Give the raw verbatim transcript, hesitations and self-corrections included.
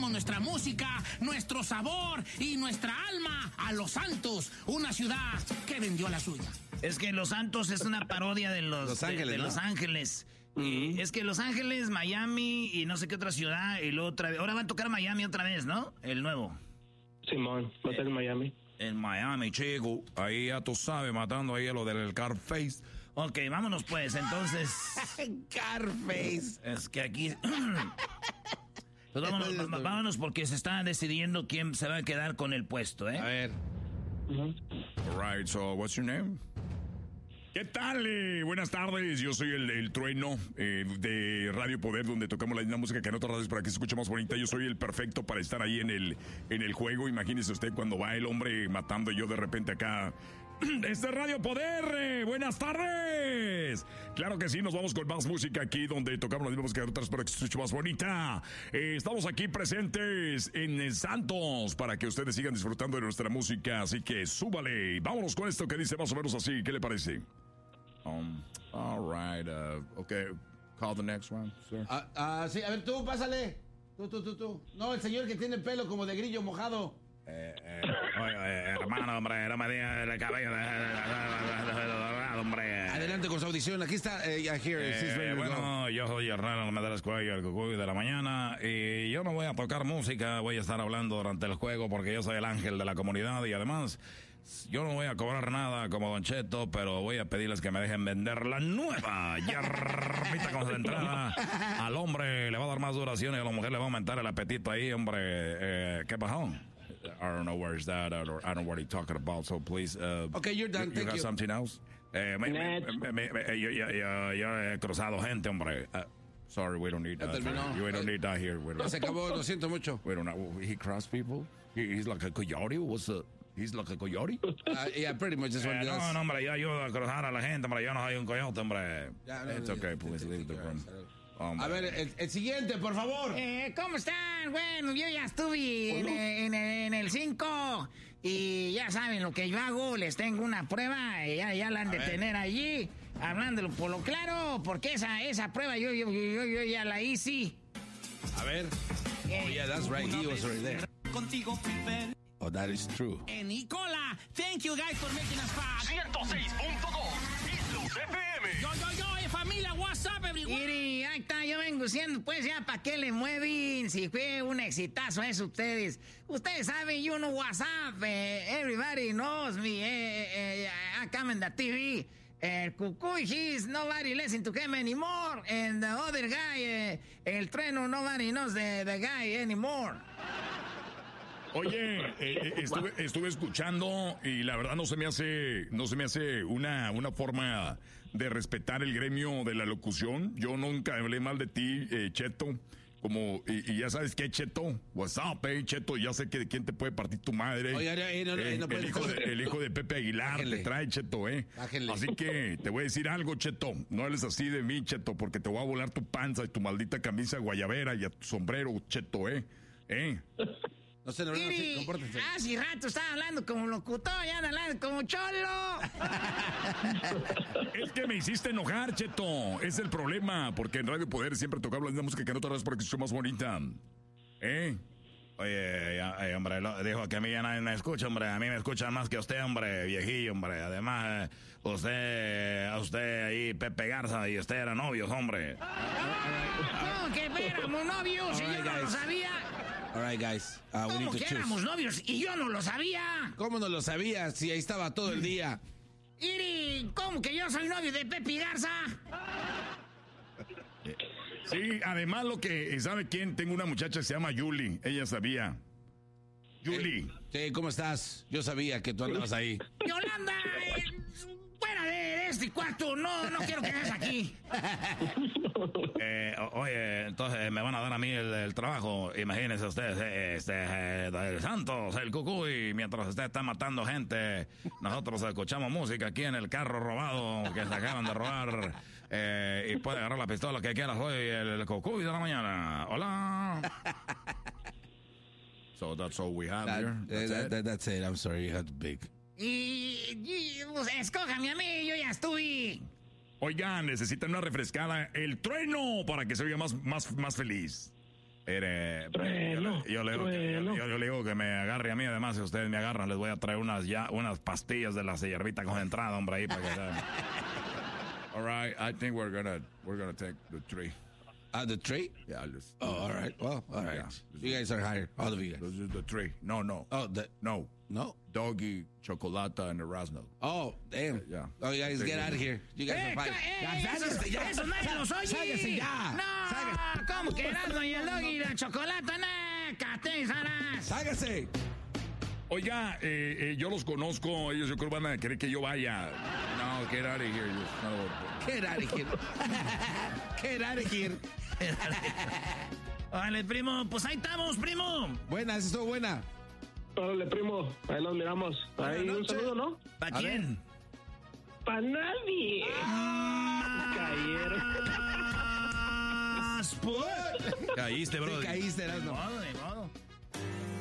debemos nuestra música, nuestro sabor y nuestra alma a Los Santos, una ciudad que vendió la suya. Es que Los Santos es una parodia de Los, Los Ángeles, de, de ¿no? Los Ángeles. Y es que Los Ángeles, Miami y no sé qué otra ciudad y luego otra vez. Ahora van a tocar Miami otra vez, ¿no? El nuevo. Simón, va a ser en Miami. En Miami, chico. Ahí ya tú sabes, matando ahí a lo del Carface. Ok, vámonos pues, entonces. Carface. Es que aquí... Pues vámonos, va- vámonos porque se está decidiendo quién se va a quedar con el puesto, ¿eh? A ver. Uh-huh. All right, so what's your name? ¿Qué tal? Eh, buenas tardes, yo soy el, el Trueno eh, de Radio Poder, donde tocamos la misma música que en otras radios para que se escuche más bonita. Yo soy el perfecto para estar ahí en el, en el juego. Imagínese usted cuando va el hombre matando y yo de repente acá... Este es Radio Poder, eh, buenas tardes. Claro que sí, nos vamos con más música aquí donde tocamos la misma música de otras para que se escuche más bonita. Eh, estamos aquí presentes en el Santos para que ustedes sigan disfrutando de nuestra música, así que súbale y vámonos con esto que dice más o menos así. ¿Qué le parece? Um, all right, uh, okay, call the next one, sir. Ah, ah, sí, a ver, tú, pásale. Tú, tú, tú, tú. No, el señor que tiene el pelo como de grillo mojado. Eh, eh, oye, eh, hermano, hombre, no me digas el cabello de hombre. Adelante con su audición. Aquí está. Eh, yeah, here, she's ready Eh, to go. Bueno, yo soy Hernán Medeiros Cuello, el cucuy de la mañana, y yo no voy a tocar música, voy a estar hablando durante el juego porque yo soy el ángel de la comunidad y además yo no voy a cobrar nada como Don Cheto, pero voy a pedirles que me dejen vender la nueva hierbita concentrada. Al hombre le va a dar más duración y a la mujer le va a aumentar el apetito ahí, hombre. Eh, ¿Qué pasó? I don't know where is that, I don't, I don't know what he's talking about, so please. Uh, Okay, you're done, you, thank you have you. something else? Eh, me, me, me, me, me, yo, yo, yo, yo he cruzado gente, hombre. Uh, sorry, we don't need Ya that. terminó. We don't need that here. We Ya don't, se acabó, lo siento mucho. we don't know. He crossed people? He, he's like a coyote? What's a, he's like a coyote? Uh, yeah, pretty much that's what Eh, it no, does. no, hombre, yo ayudo a cruzar a la gente, hombre. Yo no soy un coyote, hombre. Ya, no, It's no, okay, ya, please ya, leave the ya, room. ya. Hombre. A ver, el, el siguiente, por favor. Eh, ¿Cómo están? Bueno, yo ya estuve en, en, en el cinco y ya saben lo que yo hago, les tengo una prueba, eh, ya, ya la han de ver. tener allí, hablándolo por lo claro, porque esa, esa prueba yo, yo, yo, yo ya la hice. A ver. Eh, Oh, yeah, that's right. He was already there. Oh, that is true. Eh, Nicola, thank you guys for making us fast. ciento seis punto dos F M. Yo, yo, yo, eh, familia, what's up, everyone? Mire, ahí está, yo vengo diciendo, pues ya, ¿para qué le mueven? Si fue un exitazo eso ustedes. Ustedes saben, you know what's up, eh, everybody knows me, eh, eh, I come in the T V. El Cucuy, he's nobody listen to him anymore. And the other guy, eh, el Trueno, nobody knows the, the guy anymore. Oye, eh, eh, estuve, estuve escuchando y la verdad no se me hace, no se me hace una, una forma de respetar el gremio de la locución. Yo nunca hablé mal de ti, eh, Cheto. Como, y, y ya sabes qué, Cheto. What's up, eh, Cheto. Ya sé que de quién te puede partir tu madre. Oiga, eh, no, no, Eh, no el, puede- hijo de, el hijo de Pepe Aguilar Bájenle. te trae, Cheto, eh. Bájenle. Así que te voy a decir algo, Cheto. No hables así de mí, Cheto, porque te voy a volar tu panza y tu maldita camisa guayabera y a tu sombrero, Cheto, eh. Eh. No sé, no, no, sí, Mire, compórtense. hace rato estaba hablando como locutor, ya anda hablando como cholo. Es que me hiciste enojar, Cheto. Es el problema, porque en Radio Poder siempre tocamos la misma música que en otras radios para que se escuche más bonita. ¿Eh? Oye, ya, eh, hombre, lo, dijo que a mí ya nadie me escucha, hombre. A mí me escuchan más que usted, hombre, viejillo, hombre. Además, eh, usted, a usted ahí, Pepe Garza, y usted eran novios, hombre. ¿Cómo que éramos novios y All yo right, no lo guys. sabía? All right, guys. Uh, we need ¿Cómo to que choose. éramos novios y yo no lo sabía? ¿Cómo no lo sabías? Si ahí estaba todo el día. Iri, ¿cómo que yo soy novio de Pepe Garza? Sí, además lo que, ¿sabe quién? Tengo una muchacha que se llama Yuli. Ella sabía. Yuli. Sí, ¿cómo estás? Yo sabía que tú andabas ahí. Yolanda, eh, fuera de, de este cuarto, no, no quiero que estés aquí. Eh, o- oye, entonces me van a dar a mí el, el trabajo. Imagínense ustedes, eh, este, eh, el Santos, el Cucuy, mientras usted está matando gente, nosotros escuchamos música aquí en el carro robado que se acaban de robar. Eh, y puede agarrar la pistola que quiera. Soy el, el Cucuy de la mañana. Hola. So that's all we have That- here. eh, That's that- it. that- that's it. I'm sorry, you had to big. Y, y pues, escójame a mí, yo ya estuve. Oigan, necesitan una refrescada. El Trueno para que se oiga más, más, más feliz. Mire, Trueno, yo, yo, le digo que, trueno. yo, yo le digo que me agarre a mí, además, si ustedes me agarran, les voy a traer unas ya unas pastillas de la hierbita concentrada, hombre, ahí para que sean. All right, I think we're gonna we're gonna take the tree. Uh, the tree? Yeah, let's. Oh, all right. Well, all right. Yeah. You guys are hired. All of you guys. Let's use the tree. No, no. Oh, the, No. no? Doggy, Chocolata, and Erasmo. Oh, damn. Yeah. Oh, you guys get out of here. You guys Eh, are fired. eh, Ya, eso, sáquese, ya. eso nadie los oye. Sáquese ya. No, Sáquese. ¿cómo que Erasmo y el Doggy y la chocolate? No, catezarás. Sáquese. Oiga, eh, eh, yo los conozco. Ellos yo creo van a querer que yo vaya. No, get out of here. You son of a- Get out of here. Get out of here. Órale, primo, pues ahí estamos, primo. Buena, esa estuvo buena. Órale, primo, ahí nos miramos. Ahí Buenas un noches. saludo, ¿no? ¿Para A quién? ¡Para nadie! Cayeron. Ah, sport. Caíste, bro. Te caíste, Erasmo. Madre,